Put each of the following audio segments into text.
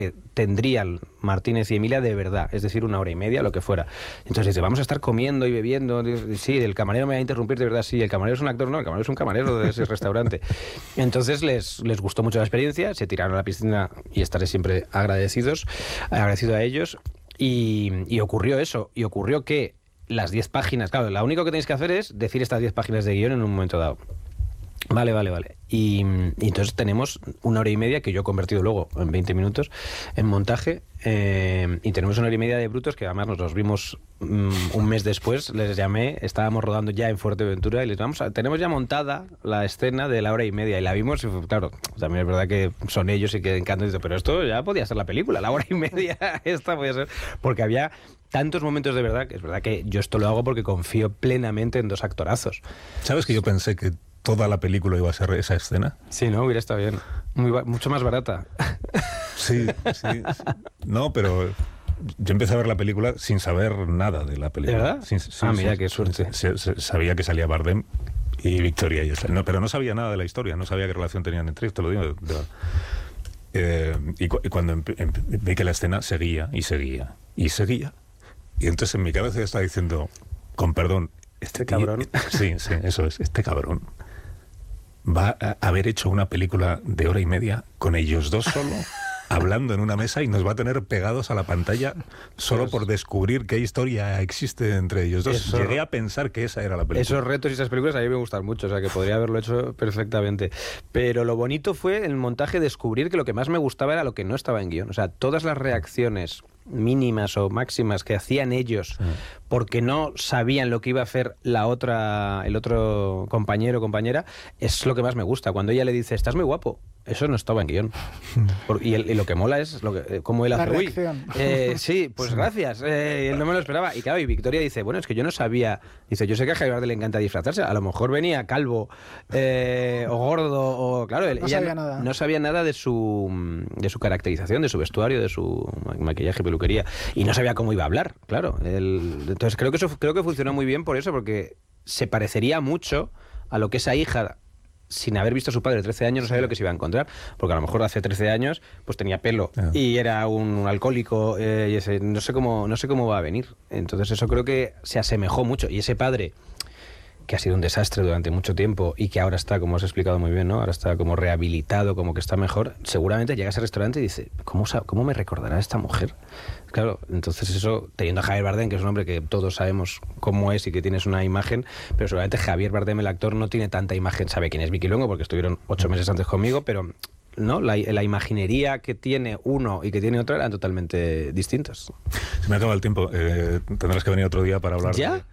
tendrían Martínez y Emilia de verdad, es decir, 1 hora y media, lo que fuera. Entonces dice, vamos a estar comiendo y bebiendo, sí, el camarero me va a interrumpir de verdad, sí, el camarero es un actor, no, el camarero es un camarero de ese restaurante. Entonces les gustó mucho la experiencia, se tiraron a la piscina y estaré siempre agradecido a ellos, y ocurrió eso, y ocurrió que las 10 páginas, claro, lo único que tenéis que hacer es decir estas 10 páginas de guión en un momento dado. Vale. Y entonces tenemos 1 hora y media que yo he convertido luego en 20 minutos en montaje, y tenemos 1 hora y media de brutos que además nos los vimos un mes después, les llamé, estábamos rodando ya en Fuerteventura y les tenemos ya montada la escena de la 1 hora y media y la vimos y claro, también es verdad que son ellos y que encantan, pero esto ya podía ser la película, la 1 hora y media esta podía ser, porque había tantos momentos de verdad, que es verdad que yo esto lo hago porque confío plenamente en 2 actorazos. ¿Sabes que yo pensé que toda la película iba a ser esa escena? Sí, ¿no? Hubiera estado bien. Mucho más barata. Sí. No, pero yo empecé a ver la película sin saber nada de la película. ¿De verdad? Mira, qué suerte. Sabía que salía Bardem y Victoria. No, pero no sabía nada de la historia, no sabía qué relación tenían entre ellos, te lo digo. Y cuando vi que la escena seguía. Y entonces en mi cabeza ya estaba diciendo, con perdón, este cabrón. Sí, eso es, este cabrón va a haber hecho una película de 1 hora y media con ellos 2 solo, hablando en una mesa y nos va a tener pegados a la pantalla solo por descubrir qué historia existe entre ellos 2. Llegué a pensar que esa era la película. Esos retos y esas películas a mí me gustan mucho, o sea que podría haberlo hecho perfectamente. Pero lo bonito fue en el montaje descubrir que lo que más me gustaba era lo que no estaba en guión. O sea, todas las reacciones mínimas o máximas que hacían ellos porque no sabían lo que iba a hacer el otro compañero o compañera, es lo que más me gusta. Cuando ella le dice, estás muy guapo, eso no estaba en guión. Y lo que mola es cómo él hace. La reacción. Sí, pues gracias. Él no me lo esperaba. Y claro, y Victoria dice, bueno, es que yo no sabía. Dice, yo sé que a Javier Bardem le encanta disfrazarse. A lo mejor venía calvo o gordo. O claro, no sabía nada de su caracterización, de su vestuario, de su maquillaje, peluquería. Y no sabía cómo iba a hablar, claro. Entonces creo que funcionó muy bien por eso, porque se parecería mucho a lo que esa hija, sin haber visto a su padre de 13 años, no sabía lo que se iba a encontrar, porque a lo mejor hace 13 años pues tenía pelo y era un alcohólico, y no sé cómo va a venir. Entonces eso creo que se asemejó mucho, y ese padre que ha sido un desastre durante mucho tiempo y que ahora está, como has explicado muy bien, ¿no? Ahora está como rehabilitado, como que está mejor, seguramente llega a ese restaurante y dice, ¿cómo me recordará esta mujer? Claro, entonces eso, teniendo a Javier Bardem, que es un hombre que todos sabemos cómo es y que tienes una imagen, pero seguramente Javier Bardem, el actor, no tiene tanta imagen. Sabe quién es Vicky Luengo porque estuvieron 8 meses antes conmigo, pero ¿no? La imaginería que tiene uno y que tiene otro eran totalmente distintas. Se me acaba el tiempo. Tendrás que venir otro día para hablar. ¿Ya?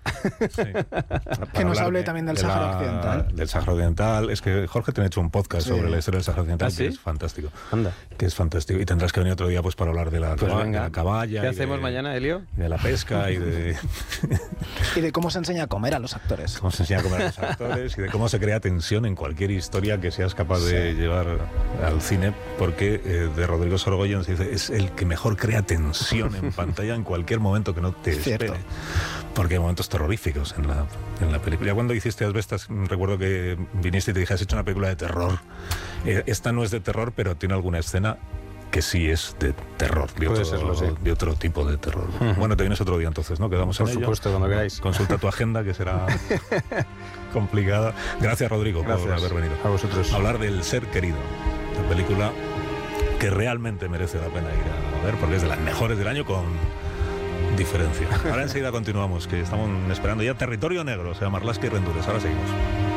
Que nos hable también del Sáhara Occidental. Del Sáhara Occidental. Es que Jorge te ha hecho un podcast sobre la historia del Sáhara Occidental, que es fantástico. Anda. Que es fantástico. Y tendrás que venir otro día pues para hablar de la caballa. ¿Qué hacemos mañana, Elio? Y de la pesca y de... y de cómo se enseña a comer a los actores. Cómo se enseña a comer a los actores y de cómo se crea tensión en cualquier historia que seas capaz de llevar al cine, porque de Rodrigo Sorogoyen se dice, es el que mejor crea tensión en pantalla en cualquier momento que no te espere, porque hay momentos terroríficos en la película. Ya cuando hiciste Asbestas, recuerdo que viniste y te dije, has hecho una película de terror. Esta no es de terror, pero tiene alguna escena que sí es de terror, de otro tipo de terror. Bueno, te vienes otro día entonces, ¿no? Quedamos en ello. Por supuesto, cuando queráis. Consulta tu agenda, que será complicada. Gracias, Rodrigo, por haber venido. A vosotros. A hablar del Ser Querido, la película que realmente merece la pena ir a ver, porque es de las mejores del año con diferencia. Ahora enseguida continuamos, que estamos esperando ya Territorio Negro, se llama Marlaska y Rendures. Ahora seguimos.